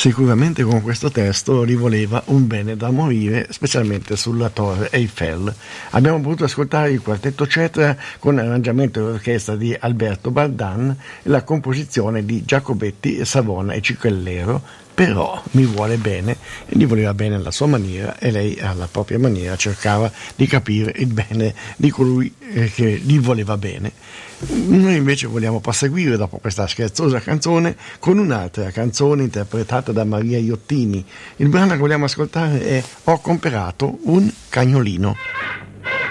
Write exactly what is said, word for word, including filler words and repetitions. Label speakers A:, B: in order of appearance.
A: Sicuramente con questo testo rivoleva un bene da morire, specialmente sulla Torre Eiffel. Abbiamo potuto ascoltare il quartetto Cetra con l'arrangiamento dell'orchestra di Alberto Baldan e la composizione di Giacobetti, Savona e Cicellero. Però mi vuole bene e gli voleva bene alla sua maniera e lei alla propria maniera cercava di capire il bene di colui che gli voleva bene. Noi invece vogliamo proseguire dopo questa scherzosa canzone con un'altra canzone interpretata da Maria Iottini. Il brano che vogliamo ascoltare è Ho comprato un cagnolino.